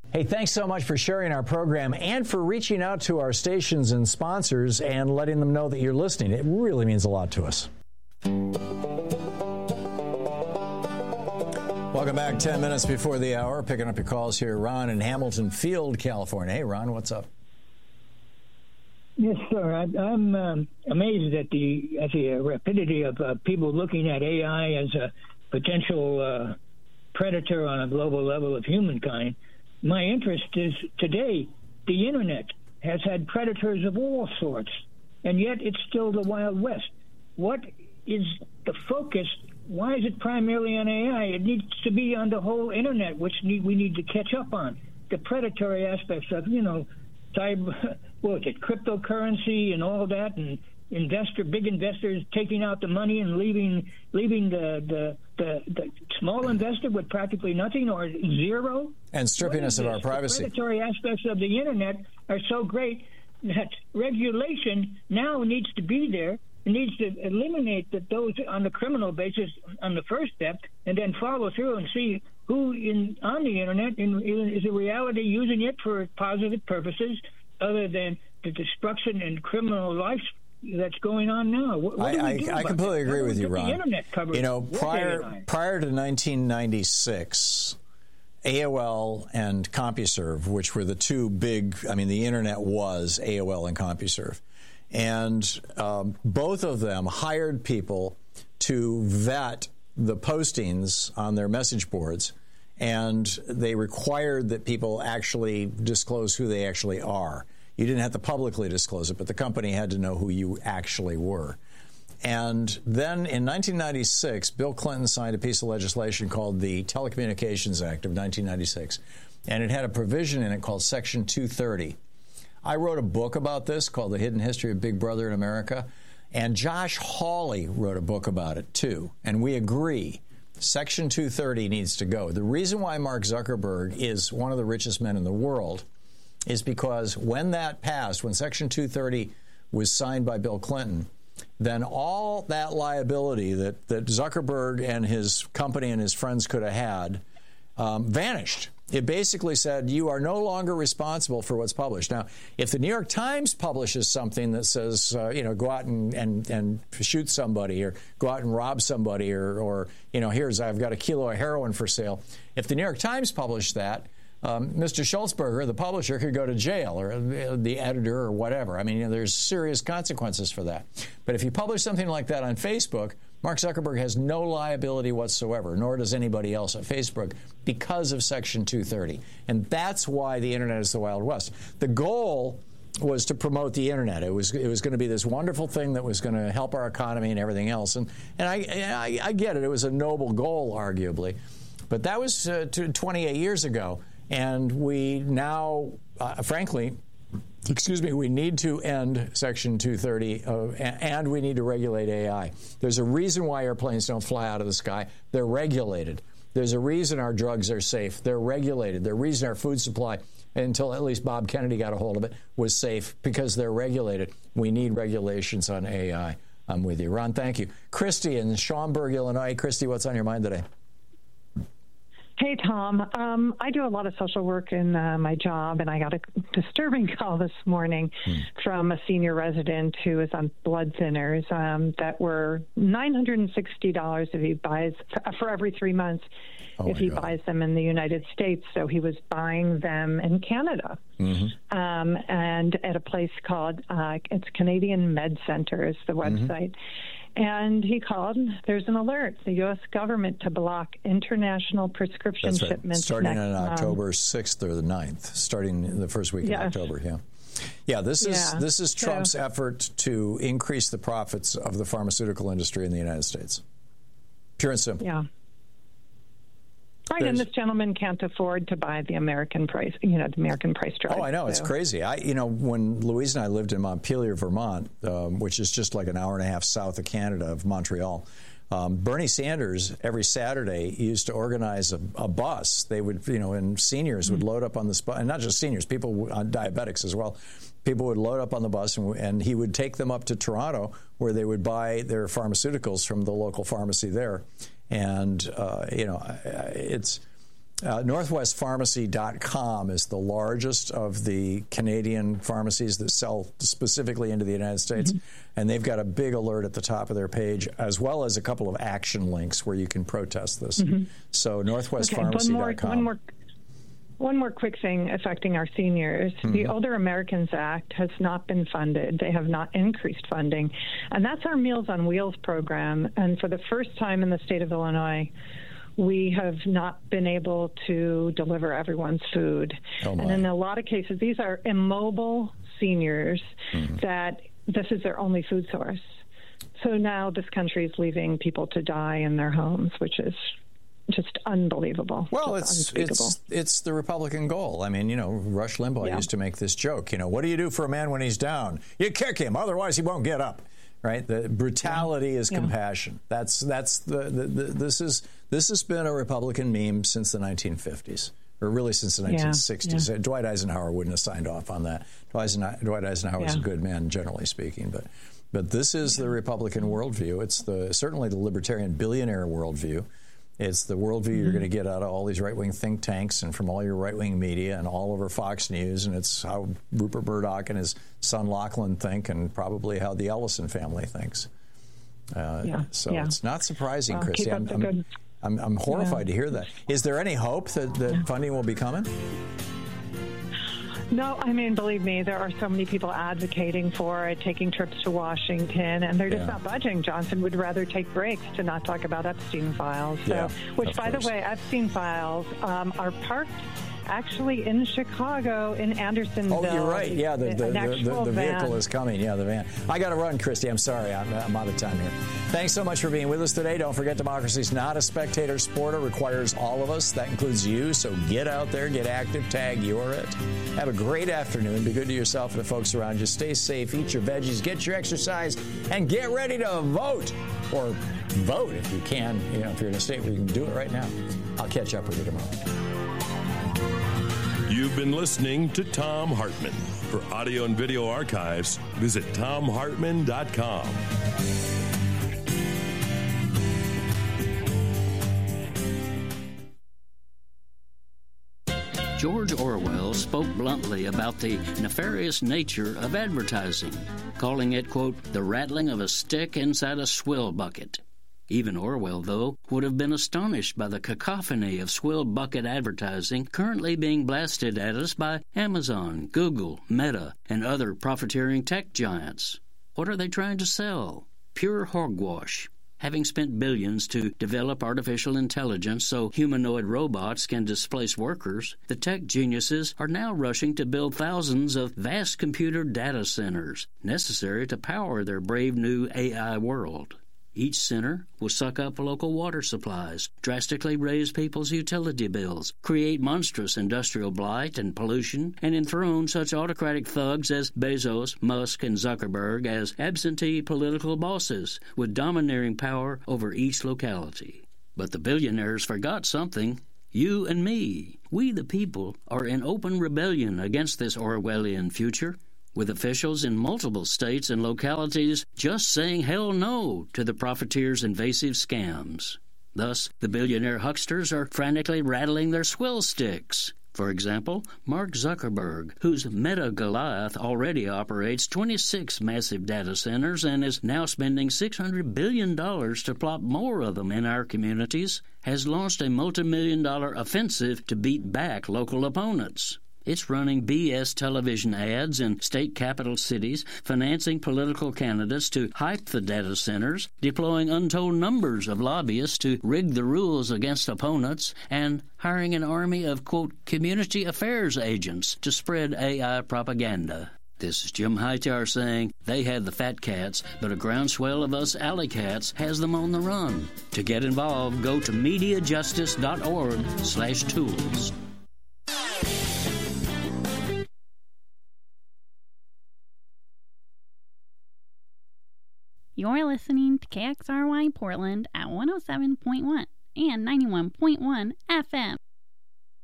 Hey, thanks so much for sharing our program and for reaching out to our stations and sponsors and letting them know that you're listening. It really means a lot to us. Welcome back. 10 minutes before the hour. Picking up your calls here. Ron in Hamilton Field, California. Hey, Ron, what's up? Yes, sir. I'm amazed at the rapidity of people looking at AI as a potential predator on a global level of humankind. My interest is today the Internet has had predators of all sorts, and yet it's still the Wild West. What is the focus? Why is it primarily on AI? It needs to be on the whole Internet, which we need to catch up on. The predatory aspects of, cryptocurrency and all that, and big investors taking out the money and leaving the small investor with practically nothing or zero. And stripping us of our privacy. The predatory aspects of the Internet are so great that regulation now needs to be there. It needs to eliminate those on the criminal basis on the first step, and then follow through and see who on the Internet is a reality using it for positive purposes other than the destruction and criminal life that's going on now. I completely agree with you, Ron. The Internet coverage. Prior to 1996, AOL and CompuServe, which were the two big, the Internet was AOL and CompuServe. And both of them hired people to vet the postings on their message boards, and they required that people actually disclose who they actually are. You didn't have to publicly disclose it, but the company had to know who you actually were. And then in 1996, Bill Clinton signed a piece of legislation called the Telecommunications Act of 1996, and it had a provision in it called Section 230. I wrote a book about this called The Hidden History of Big Brother in America, and Josh Hawley wrote a book about it, too. And we agree, Section 230 needs to go. The reason why Mark Zuckerberg is one of the richest men in the world is because when that passed, when Section 230 was signed by Bill Clinton, then all that liability that Zuckerberg and his company and his friends could have had vanished. It basically said you are no longer responsible for what's published. Now, if the New York Times publishes something that says, go out and shoot somebody or go out and rob somebody or here's, I've got a kilo of heroin for sale. If the New York Times published that, Mr. Schultzberger, the publisher, could go to jail, or the editor or whatever. There's serious consequences for that. But if you publish something like that on Facebook, Mark Zuckerberg has no liability whatsoever, nor does anybody else at Facebook, because of Section 230. And that's why the Internet is the Wild West. The goal was to promote the Internet. It was going to be this wonderful thing that was going to help our economy and everything else. And I get it. It was a noble goal, arguably. But that was 28 years ago. And we now, frankly, we need to end Section 230, and we need to regulate AI. There's a reason why airplanes don't fly out of the sky. They're regulated. There's a reason our drugs are safe. They're regulated. There's a reason our food supply, until at least Bob Kennedy got a hold of it, was safe, because they're regulated. We need regulations on AI. I'm with you. Ron, thank you. Christy in Schaumburg, Illinois. Christy, what's on your mind today? Hey, Tom. I do a lot of social work in my job, and I got a disturbing call this morning from a senior resident who is on blood thinners that were $960 if he buys for every 3 months if he buys them in the United States. So he was buying them in Canada, and at a place called it's Canadian Med Center is the website. And he called. There's an alert: the U.S. government to block international prescription shipments. Starting on October 6th or the 9th, starting the first week of October. Yeah. This is Trump's effort to increase the profits of the pharmaceutical industry in the United States. Pure and simple. Yeah. Right, and this gentleman can't afford to buy the American price, the American price drug. Oh, I know. So. It's crazy. When Louise and I lived in Montpelier, Vermont, which is just like an hour and a half south of Canada, of Montreal, Bernie Sanders, every Saturday, used to organize a bus. They would, and seniors would load up on the bus, and not just seniors, people on diabetics as well. People would load up on the bus, and he would take them up to Toronto, where they would buy their pharmaceuticals from the local pharmacy there. And, NorthwestPharmacy.com is the largest of the Canadian pharmacies that sell specifically into the United States. And they've got a big alert at the top of their page, as well as a couple of action links where you can protest this. So NorthwestPharmacy.com. One more quick thing affecting our seniors. The Older Americans Act has not been funded. They have not increased funding. And that's our Meals on Wheels program. And for the first time in the state of Illinois, we have not been able to deliver everyone's food. And in a lot of cases, these are immobile seniors that this is their only food source. So now this country is leaving people to die in their homes, which is just unbelievable. Well, it's the Republican goal. I mean, Rush Limbaugh used to make this joke. What do you do for a man when he's down? You kick him, otherwise he won't get up. Right? The brutality is compassion. This has been a Republican meme since the 1950s, or really since the 1960s. Dwight Eisenhower wouldn't have signed off on that. Dwight Eisenhower is a good man, generally speaking, but this is the Republican worldview. It's certainly the libertarian billionaire worldview. It's the worldview you're going to get out of all these right-wing think tanks and from all your right-wing media and all over Fox News, and it's how Rupert Murdoch and his son Lachlan think, and probably how the Ellison family thinks. It's not surprising, Christy. I'm horrified to hear that. Is there any hope that funding will be coming? No, I mean, believe me, there are so many people advocating for it, taking trips to Washington, and they're just not budging. Johnson would rather take breaks to not talk about Epstein files. Which, by the way, Epstein files are parked actually in Chicago, in Andersonville. Oh, you're right. Yeah, the vehicle is coming. Yeah, the van. I got to run, Christy. I'm sorry. I'm out of time here. Thanks so much for being with us today. Don't forget, democracy's not a spectator sport. It requires all of us. That includes you. So get out there, get active, tag you're it. Have a great afternoon. Be good to yourself and the folks around you. Stay safe, eat your veggies, get your exercise, and get ready to vote. Or vote if you can. If you're in a state where you can do it right now. I'll catch up with you tomorrow. You've been listening to Thom Hartmann. For audio and video archives, visit ThomHartmann.com. George Orwell spoke bluntly about the nefarious nature of advertising, calling it, quote, the rattling of a stick inside a swill bucket. Even Orwell, though, would have been astonished by the cacophony of swill bucket advertising currently being blasted at us by Amazon, Google, Meta, and other profiteering tech giants. What are they trying to sell? Pure hogwash. Having spent billions to develop artificial intelligence so humanoid robots can displace workers, the tech geniuses are now rushing to build thousands of vast computer data centers necessary to power their brave new AI world. Each center will suck up local water supplies, drastically raise people's utility bills, create monstrous industrial blight and pollution, and enthrone such autocratic thugs as Bezos, Musk, and Zuckerberg as absentee political bosses with domineering power over each locality. But the billionaires forgot something. You and me, we the people, are in open rebellion against this Orwellian future, with officials in multiple states and localities just saying hell no to the profiteers' invasive scams. Thus, the billionaire hucksters are frantically rattling their swill sticks. For example, Mark Zuckerberg, whose Meta Goliath already operates 26 massive data centers and is now spending $600 billion to plop more of them in our communities, has launched a multi-million-dollar offensive to beat back local opponents. It's running BS television ads in state capital cities, financing political candidates to hype the data centers, deploying untold numbers of lobbyists to rig the rules against opponents, and hiring an army of, quote, community affairs agents to spread AI propaganda. This is Jim Hightower saying they had the fat cats, but a groundswell of us alley cats has them on the run. To get involved, go to MediaJustice.org/tools. You're listening to KXRY Portland at 107.1 and 91.1 FM.